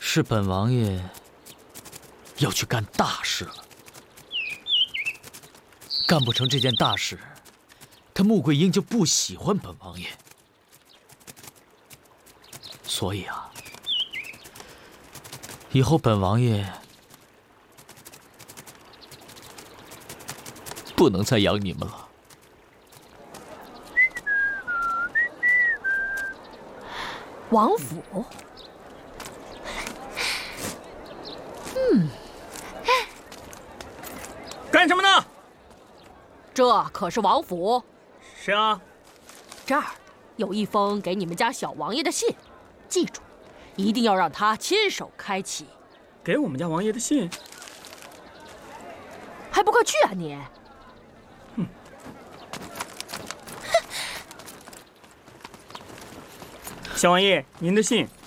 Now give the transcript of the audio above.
是本王爷要去干大事了。干不成这件大事，他穆桂英就不喜欢本王爷。所以啊，以后本王爷不能再养你们了。 王府。 干什么呢？ 这可是王府。 是啊。 这儿有一封给你们家小王爷的信，记住，一定要让他亲手开启。 给我们家王爷的信？ 还不快去啊你！ 小王爷，您的信。